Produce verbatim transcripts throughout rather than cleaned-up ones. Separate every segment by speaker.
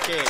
Speaker 1: Qué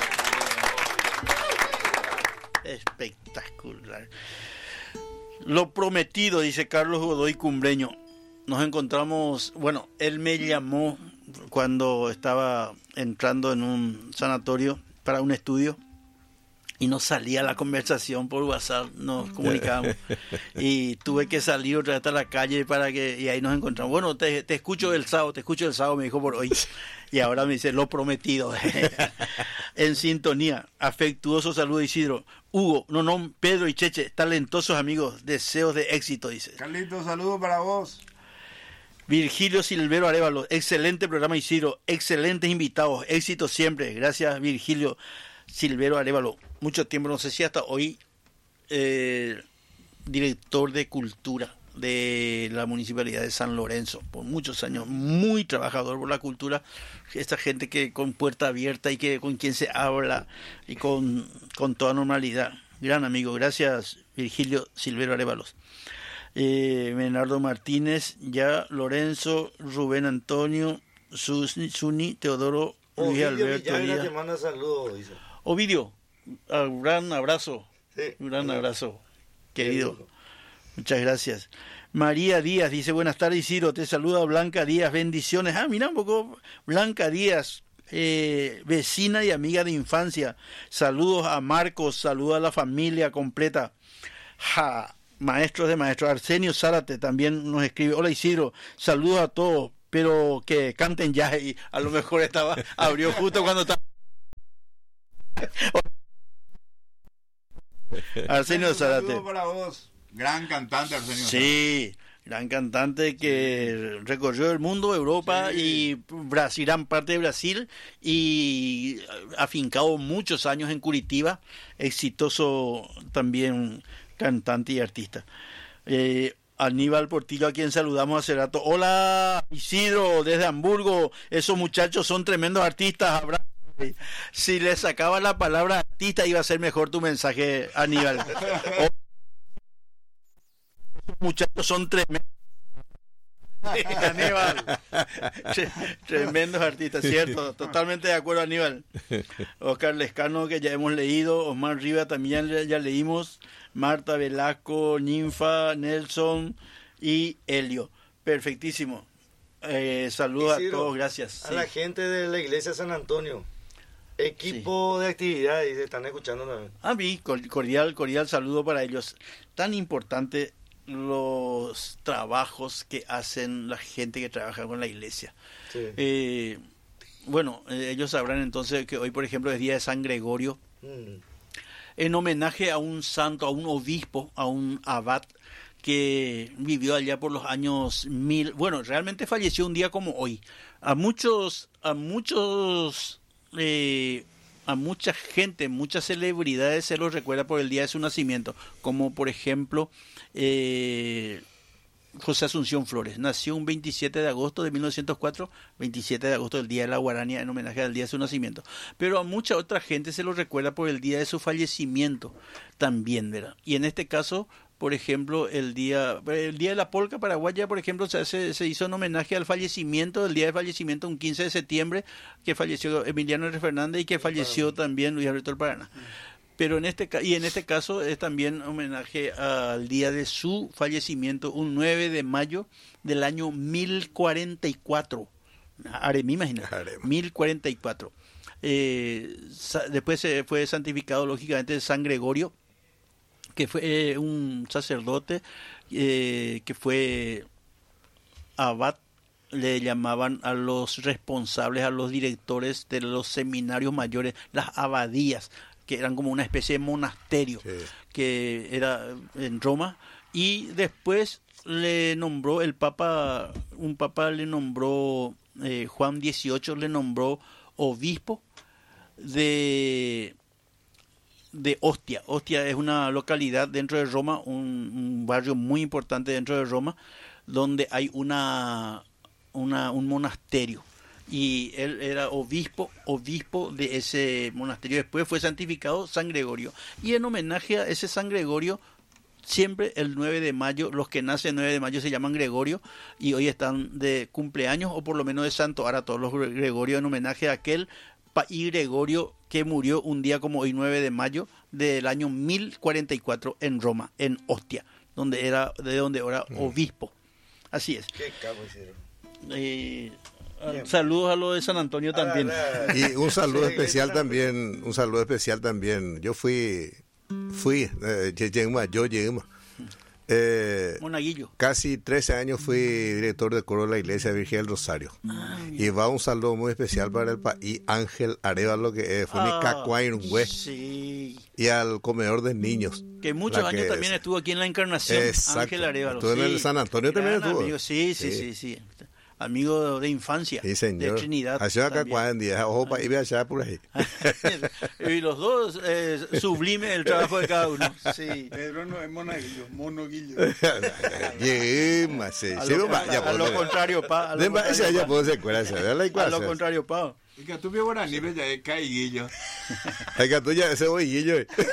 Speaker 1: espectacular. Lo prometido, dice Carlos Godoy Cumbreño. Nos encontramos, bueno, él me llamó cuando estaba entrando en un sanatorio para un estudio y nos salía la conversación por WhatsApp, nos comunicábamos y tuve que salir otra vez hasta la calle para que, y ahí nos encontramos. Bueno, te, te escucho el sábado, te escucho el sábado, me dijo por hoy, y ahora me dice lo prometido. En sintonía, afectuoso saludo, Isidro. Hugo, no, no, Pedro y Cheche, talentosos amigos, deseos de éxito, dice.
Speaker 2: Carlitos, saludo para vos.
Speaker 1: Virgilio Silvero Arevalo, excelente programa, Isidro, excelentes invitados, éxito siempre. Gracias, Virgilio Silvero Arevalo. Mucho tiempo, no sé si hasta hoy, eh, director de cultura de la Municipalidad de San Lorenzo, por muchos años, muy trabajador por la cultura, esta gente que con puerta abierta y que con quien se habla y con, con toda normalidad. Gran amigo, gracias, Virgilio Silvero Arevalos. Eh, Bernardo Martínez, ya Lorenzo, Rubén Antonio, Susni, Suni, Teodoro, Luis
Speaker 3: Ovidio
Speaker 1: Alberto
Speaker 3: Villagra
Speaker 1: Díaz.
Speaker 3: te manda saludos, dice.
Speaker 1: Ovidio, un gran abrazo,
Speaker 3: Sí,
Speaker 1: un gran
Speaker 3: claro.
Speaker 1: abrazo, querido. Muchas gracias. María Díaz dice, buenas tardes, Ciro, te saluda Blanca Díaz, bendiciones. Ah, mira un poco, Blanca Díaz, eh, vecina y amiga de infancia. Saludos a Marcos, saludos a la familia completa. Ja, maestros de maestros. Arsenio Zárate también nos escribe, hola Isidro, saludos a todos, pero que canten ya, y a lo mejor estaba, abrió justo cuando estaba. Arsenio
Speaker 2: Un
Speaker 1: Zárate.
Speaker 2: saludo para vos. Gran cantante, Arsenio.
Speaker 1: Sí, gran cantante que recorrió el mundo, Europa
Speaker 2: Sí.
Speaker 1: y Brasil, gran parte de Brasil, y afincado muchos años en Curitiba, exitoso también cantante y artista. Eh, Aníbal Portillo, a quien saludamos hace rato. Hola Isidro, desde Hamburgo, esos muchachos son tremendos artistas, abrazo. Si le sacaba la palabra artista iba a ser mejor tu mensaje, Aníbal. Esos muchachos son tremendos. Aníbal. Tremendos artistas, cierto, totalmente de acuerdo, Aníbal. Oscar Lescano, que ya hemos leído, Osmar Riva también ya, ya leímos, Marta Velasco, Ninfa, Nelson y Helio. Perfectísimo. Eh, saludos
Speaker 3: Isidro,
Speaker 1: a todos, gracias.
Speaker 3: A
Speaker 1: Sí.
Speaker 3: la gente de la iglesia San Antonio. Equipo de actividad, dice, están escuchando también.
Speaker 1: A mí, cordial, cordial saludo para ellos. Tan importante los trabajos que hacen la gente que trabaja con la iglesia.
Speaker 3: Sí.
Speaker 1: Eh, bueno, eh, ellos sabrán entonces que hoy, por ejemplo, es día de San Gregorio,
Speaker 3: Mm.
Speaker 1: en homenaje a un santo, a un obispo, a un abad que vivió allá por los años mil. Bueno, realmente falleció un día como hoy. A muchos, a muchos, eh, a mucha gente, muchas celebridades se los recuerda por el día de su nacimiento, como por ejemplo eh, José Asunción Flores. Nació un veintisiete de agosto de mil novecientos cuatro, veintisiete de agosto del día de la Guarania, en homenaje al día de su nacimiento. Pero a mucha otra gente se lo recuerda por el día de su fallecimiento también, ¿verdad? Y en este caso, por ejemplo, el día el día de la polca paraguaya, por ejemplo, se, hace, se hizo en homenaje al fallecimiento, el día de fallecimiento, un quince de septiembre, que falleció Emiliano R. Fernández y que falleció también Luis Alberto del Paraná. Pero en este y en este caso es también homenaje al día de su fallecimiento, un nueve de mayo del año mil cuarenta y cuatro. Aremi, imagina, mil cuarenta y cuatro. Eh, después se fue santificado lógicamente San Gregorio, que fue eh, un sacerdote eh, que fue abad, le llamaban a los responsables, a los directores de los seminarios mayores, las abadías, que eran como una especie de monasterio, sí, que era en Roma, y después le nombró el Papa, un Papa le nombró, eh, Juan dieciocho le nombró obispo de... de Ostia. Ostia es una localidad dentro de Roma, un, un barrio muy importante dentro de Roma, donde hay una, una un monasterio. Y él era obispo, obispo de ese monasterio. Después fue santificado San Gregorio. Y en homenaje a ese San Gregorio, siempre el nueve de mayo, los que nacen el nueve de mayo se llaman Gregorio, y hoy están de cumpleaños, o por lo menos de santo. Ahora todos los Gregorios en homenaje a aquel Paí Gregorio, que murió un día como hoy, nueve de mayo del año mil cuarenta y cuatro en Roma, en Ostia, donde era, de donde era
Speaker 3: Mm.
Speaker 1: obispo. Así es.
Speaker 3: Qué capo hicieron.
Speaker 1: Eh,
Speaker 3: Bien.
Speaker 1: saludos a los de San Antonio también.
Speaker 3: Ah, la-
Speaker 4: Y un saludo
Speaker 3: Sí,
Speaker 4: especial
Speaker 3: esa-
Speaker 4: también, un saludo especial también. Yo fui, fui, eh, llegué más, yo llegué más. Eh,
Speaker 1: Monaguillo.
Speaker 4: casi trece años fui director de coro de la Iglesia Virgen del Rosario. Y va un saludo muy especial para el país Ángel Arevalo, que eh, fue mi
Speaker 1: Ah,
Speaker 4: cacuairungüe,
Speaker 1: sí.
Speaker 4: y al comedor de niños.
Speaker 1: Que muchos
Speaker 4: La
Speaker 1: años
Speaker 4: que
Speaker 1: también
Speaker 4: es-
Speaker 1: estuvo aquí en la Encarnación.
Speaker 4: Exacto.
Speaker 1: Ángel Arevalo.
Speaker 4: Estuvo en el
Speaker 1: sí.
Speaker 4: San Antonio también
Speaker 1: Gran
Speaker 4: estuvo.
Speaker 1: amigo, sí, sí, sí, sí. Amigo de infancia.
Speaker 4: Sí, señor.
Speaker 1: De Trinidad.
Speaker 4: Allá acá
Speaker 1: también.
Speaker 4: cuando día, ojo, pa' ir allá por ahí.
Speaker 1: Y los dos, eh, sublime el trabajo de cada uno. Sí.
Speaker 2: Pedro no es monaguillo, monoguillo.
Speaker 4: Llegué más, sí.
Speaker 1: A
Speaker 4: Sí,
Speaker 1: lo,
Speaker 4: va, ya
Speaker 1: a lo
Speaker 4: puedo-
Speaker 1: contrario, pa. A lo
Speaker 4: De más,
Speaker 1: contrario,
Speaker 4: ya
Speaker 1: pa.
Speaker 4: puedo ser cuera, ¿sabes? La
Speaker 1: A lo
Speaker 4: ecuación.
Speaker 1: contrario, pa.
Speaker 2: Y que tú vio guaraní, pero ya es caiguillo.
Speaker 4: Hay que tú ya ese bollillo.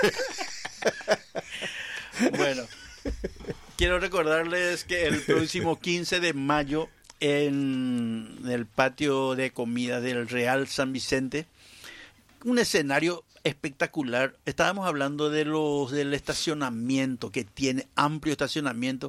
Speaker 1: Bueno, quiero recordarles que el próximo quince de mayo en el patio de comida del Real San Vicente, un escenario espectacular. Estábamos hablando de los del estacionamiento, que tiene amplio estacionamiento,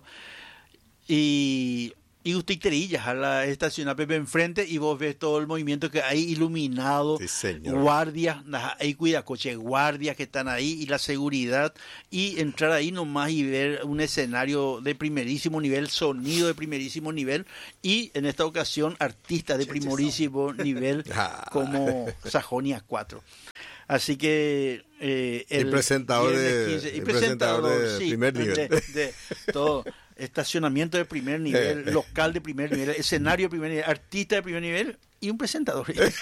Speaker 1: y y usted querillas a la estación A P P enfrente y vos ves todo el movimiento que hay iluminado,
Speaker 4: Sí, señor.
Speaker 1: guardias, na- hay cuidacoche, guardias que están ahí y la seguridad, y entrar ahí nomás y ver un escenario de primerísimo nivel, sonido de primerísimo nivel, y en esta ocasión artistas de primerísimo nivel
Speaker 4: Ah.
Speaker 1: como Sajonia cuatro. Así que eh,
Speaker 4: Y presentador
Speaker 1: viernes
Speaker 4: de-
Speaker 1: quince y
Speaker 4: y presentador de primer nivel.
Speaker 1: de- de todo, estacionamiento de primer nivel,
Speaker 4: Eh.
Speaker 1: local de primer nivel, escenario de primer nivel, artista de primer nivel y un presentador.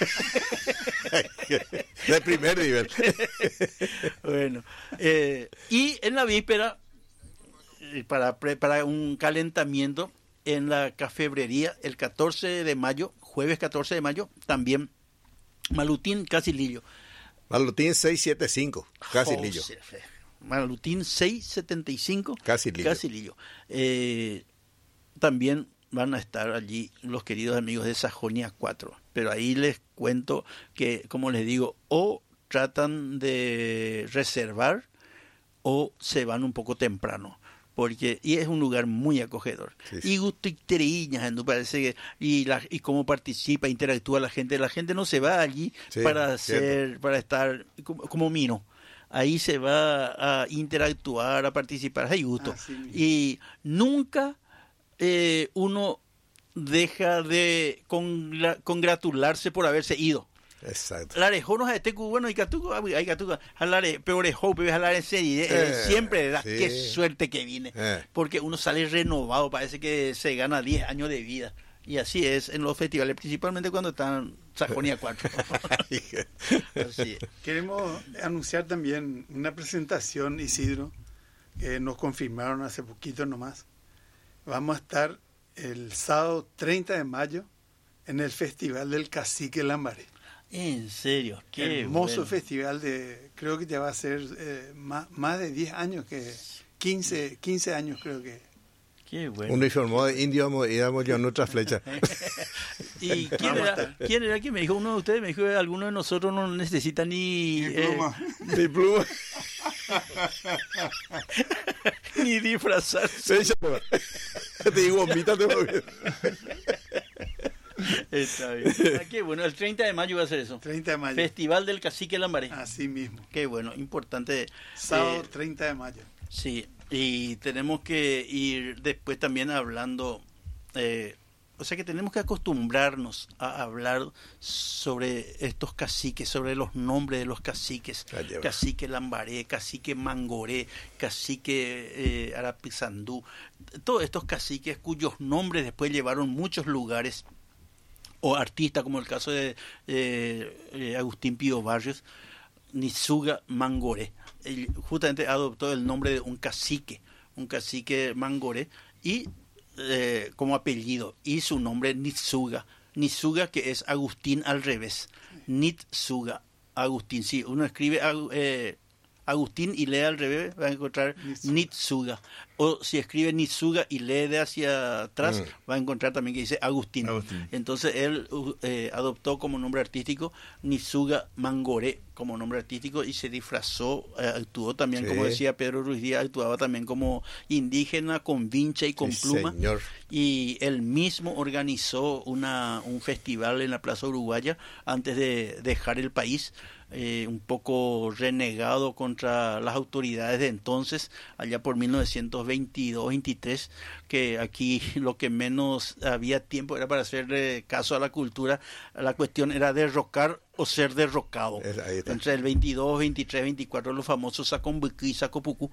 Speaker 4: De primer nivel.
Speaker 1: Bueno, eh, y en la víspera, eh, para, pre- para un calentamiento en la cafebrería, el catorce de mayo, jueves catorce de mayo, también Malutín Casilillo.
Speaker 4: Malutín seiscientos setenta y cinco, casi lillo.
Speaker 1: José Fe. Malutín seiscientos setenta y cinco.
Speaker 4: Casi Lillo.
Speaker 1: Casi Lillo. Eh, también van a estar allí los queridos amigos de Sajonia cuatro. Pero ahí les cuento que, como les digo, o tratan de reservar o se van un poco temprano. Porque, y es un lugar muy acogedor.
Speaker 4: Sí, sí.
Speaker 1: Y gusto y teriñas, ¿no? Parece que, y, la, y cómo participa, interactúa la gente. La gente no se va allí
Speaker 4: Sí,
Speaker 1: para
Speaker 4: cierto.
Speaker 1: hacer, para estar como, como Mino. Ahí se va a interactuar, a participar, hay gusto.
Speaker 2: Así mismo.
Speaker 1: Y nunca eh, uno deja de congla- congratularse por haberse ido.
Speaker 4: Exacto.
Speaker 1: La arejonos a este bueno y catuco, hay catuco, hablar peor hope, hablar en serie, eh,
Speaker 4: Eh,
Speaker 1: siempre da,
Speaker 4: sí.
Speaker 1: qué suerte que vine,
Speaker 4: Eh.
Speaker 1: porque uno sale renovado, parece que se gana diez años de vida. Y así es en los festivales, principalmente cuando están Sajonia cuatro. Así es.
Speaker 5: Queremos anunciar también una presentación, Isidro, que nos confirmaron hace poquito nomás. Vamos a estar el sábado treinta de mayo en el Festival del Cacique Lambaré.
Speaker 1: En serio, qué
Speaker 5: Hermoso
Speaker 1: bueno.
Speaker 5: festival de, creo que ya va a ser eh, más, más de diez años, que quince, quince años creo que.
Speaker 1: Qué bueno.
Speaker 4: Uniformado de indio, íbamos- íbamos yo en nuestra flecha.
Speaker 1: ¿Y quién era, quién era quien me dijo? Uno de ustedes me dijo que alguno de nosotros no necesita ni,
Speaker 2: Y
Speaker 1: eh,
Speaker 2: pluma.
Speaker 4: Mi pluma.
Speaker 1: ni disfrazarse.
Speaker 4: Fecha, nomás. Te digo, vomítate, porque-
Speaker 1: Está bien. Ah, qué bueno, el treinta de mayo va a ser eso.
Speaker 5: treinta de mayo.
Speaker 1: Festival del Cacique Lambaré.
Speaker 5: Así mismo.
Speaker 1: Qué bueno, importante.
Speaker 5: Sábado
Speaker 1: eh,
Speaker 5: treinta de mayo.
Speaker 1: Sí, y tenemos que ir después también hablando, eh, o sea que tenemos que acostumbrarnos a hablar sobre estos caciques, sobre los nombres de los caciques.
Speaker 4: Ya lleva.
Speaker 1: Cacique Lambaré, cacique Mangoré, cacique eh, Arapizandú, todos estos caciques cuyos nombres después llevaron muchos lugares, o artistas como el caso de eh, eh, Agustín Pío Barrios, Nisuga Mangoré. Él justamente adoptó el nombre de un cacique, un cacique Mangoré, y eh, como apellido, y su nombre Nitsuga. Nitsuga, que es Agustín al revés. Nitsuga, Agustín. Si uno escribe Agu- eh, Agustín y lee al revés, va a encontrar
Speaker 5: Nitsuga.
Speaker 1: Nitsuga. o si escribe Nitsuga y lee de hacia atrás,
Speaker 4: Mm.
Speaker 1: va a encontrar también que dice Agustín.
Speaker 2: Agustín.
Speaker 1: Entonces él uh, eh, adoptó como nombre artístico Nitsuga Mangoré como nombre artístico y se disfrazó, eh, actuó también,
Speaker 4: Sí.
Speaker 1: como decía Pedro Ruiz Díaz, actuaba también como indígena con vincha y con
Speaker 4: Sí,
Speaker 1: pluma.
Speaker 4: señor.
Speaker 1: Y él mismo organizó una, un festival en la Plaza Uruguaya antes de dejar el país, eh, un poco renegado contra las autoridades de entonces, allá por mil novecientos veintidós veintitrés, que aquí lo que menos había tiempo era para hacerle caso a la cultura. La cuestión era derrocar o ser derrocado.
Speaker 4: Es- ahí está.
Speaker 1: Entre el veintidós, veintitrés, veinticuatro, los famosos Sacombuquí y Sacopucú.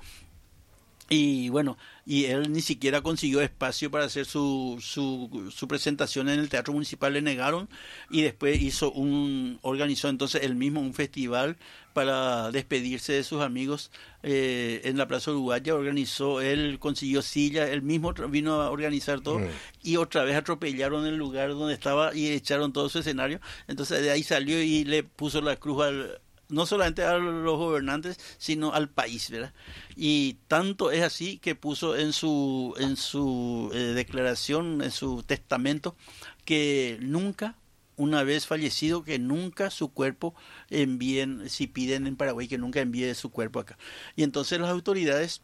Speaker 1: Y bueno, y él ni siquiera consiguió espacio para hacer su, su, su presentación en el Teatro Municipal, le negaron, y después hizo un, organizó entonces él mismo un festival para despedirse de sus amigos eh, en la Plaza Uruguaya. Organizó, él consiguió sillas, él mismo tra- vino a organizar todo,
Speaker 4: Mm.
Speaker 1: y otra vez atropellaron el lugar donde estaba y echaron todo su escenario. Entonces de ahí salió y le puso la cruz al, no solamente a los gobernantes, sino al país, ¿verdad? Y tanto es así que puso en su en su eh, declaración, en su testamento, que nunca, una vez fallecido, que nunca su cuerpo envíen, si piden en Paraguay, que nunca envíe su cuerpo acá. Y entonces las autoridades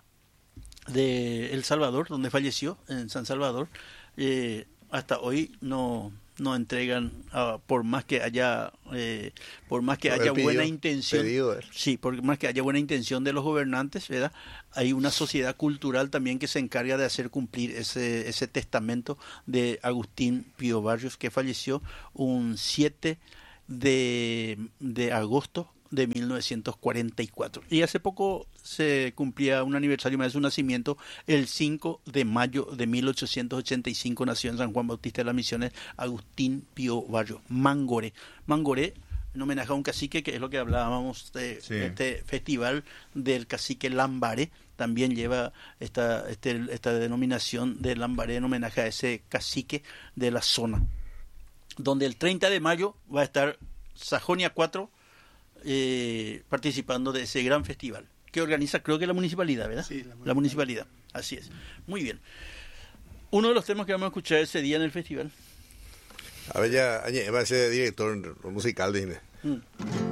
Speaker 1: de El Salvador, donde falleció, en San Salvador, eh, hasta hoy no no entregan, ah, por más que haya eh, por más que
Speaker 4: Él
Speaker 1: haya
Speaker 4: pidió-
Speaker 1: buena intención,
Speaker 4: pedido él.
Speaker 1: sí, por más que haya buena intención de los gobernantes, ¿verdad? Hay una sociedad cultural también que se encarga de hacer cumplir ese ese testamento de Agustín Pío Barrios, que falleció un siete de, de agosto de mil novecientos cuarenta y cuatro. Y hace poco se cumplía un aniversario más de su nacimiento, el cinco de mayo de mil ochocientos ochenta y cinco nació en San Juan Bautista de las Misiones Agustín Pío Barrios, Mangoré. Mangoré, en homenaje a un cacique, que es lo que hablábamos de,
Speaker 2: Sí.
Speaker 1: de este festival del cacique Lambaré, también lleva esta, este, esta denominación de Lambaré en homenaje a ese cacique de la zona, donde el treinta de mayo va a estar Sajonia cuatro eh, participando de ese gran festival que organiza, creo que la municipalidad, ¿verdad?
Speaker 5: Sí, la
Speaker 1: la municipalidad, así es. Muy bien. Uno de los temas que vamos a escuchar ese día en el festival.
Speaker 4: A ver, ya, va a ser director musical, dime.
Speaker 1: Mm.